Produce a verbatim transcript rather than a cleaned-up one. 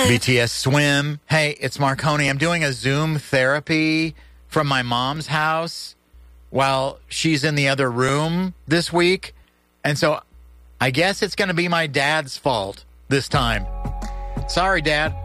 B T S Swim. Hey, it's Marconi. I'm doing a Zoom therapy from my mom's house while she's in the other room this week. And so I guess it's going to be my dad's fault this time. Sorry, Dad.